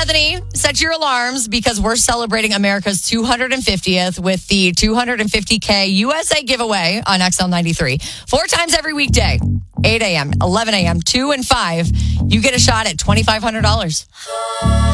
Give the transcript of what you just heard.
Bethany, set your alarms because we're celebrating America's 250th with the 250K USA giveaway on XL93. 4 times every weekday, 8 a.m., 11 a.m., 2 and 5. You get a shot at $2,500.